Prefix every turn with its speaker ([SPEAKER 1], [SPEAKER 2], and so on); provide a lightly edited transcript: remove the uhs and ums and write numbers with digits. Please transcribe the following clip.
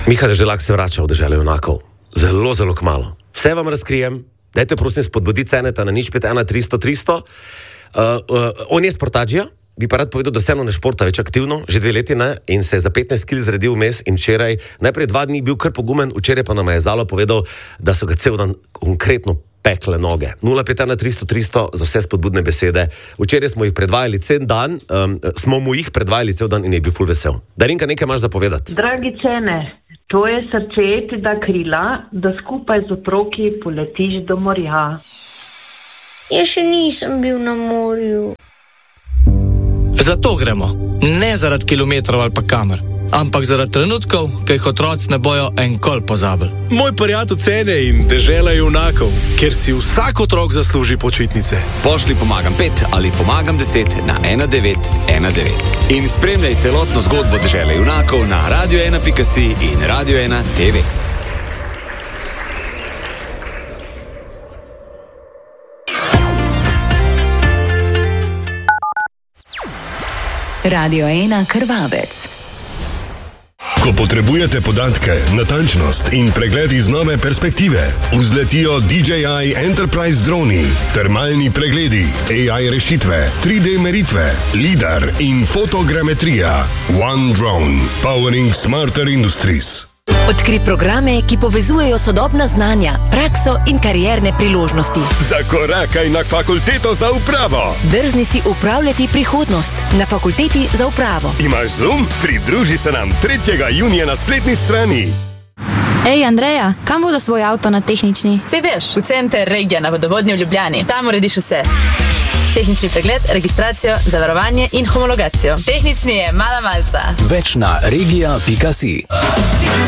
[SPEAKER 1] Miha Deželak se vrača v deželo junakov. Zelo, zelo kmalu. Vse vam razkrijem. Dajte prosim spodbuditi ceneta na 051 300 300. On je sportađija. Bi pa rad povedal, da se eno ne športa več aktivno, že 2 leti ne, in se je za 15 kg zredil vmes in včeraj, najprej 2 dni bil kar pogumen, včeraj pa nam je Zalo povedal, da so ga cel dan konkretno pekle noge. 051 300 300 za vse spodbudne besede. Včeraj smo jih predvajali cel dan, cel dan in je bil ful vesel. Darinka, nekaj imaš za povedati?
[SPEAKER 2] Dragi Cene, to je srce ti da krila, da skupaj z otroki poletiš do morja.
[SPEAKER 3] Jaz še nisem bil na morju.
[SPEAKER 4] Zato gremo. Ne zaradi kilometrov ali pa kamer, ampak zaradi trenutkov, ki jih otroci ne bojo enkoli pozabili.
[SPEAKER 5] Moj prijatelj Cene in dežela junakov, kjer si vsak otrok zasluži počitnice.
[SPEAKER 6] Pošli pomagam 5 ali pomagam 10 na 1919 in spremljaj celotno zgodbo dežele junakov na radio1.si in Radio 1 TV.
[SPEAKER 7] Radio 1 Krvavec.
[SPEAKER 8] Ko potrebujete podatke, natančnost in pregled iz nove perspektive, vzletijo DJI Enterprise droni, termalni pregledi, AI rešitve, 3D meritve, lidar in fotogrametrija. One Drone, powering smarter industries.
[SPEAKER 7] Odkri programe, ki povezujejo sodobna znanja, prakso in karierne priložnosti.
[SPEAKER 8] Zakorakaj na fakulteto za upravo.
[SPEAKER 7] Drzni si upravljati prihodnost na fakulteti za upravo.
[SPEAKER 8] Imaš Zoom? Pridruži se nam 3. junija na spletni strani.
[SPEAKER 9] Ej, Andreja, kam voda svoj avto na tehnični?
[SPEAKER 10] Sej veš, v center Regija na vodovodnji v Ljubljani. Tam urediš vse. Tehnični pregled, registracijo, zavarovanje in homologacijo. Tehnični je mala malca.
[SPEAKER 6] Več na regija.si.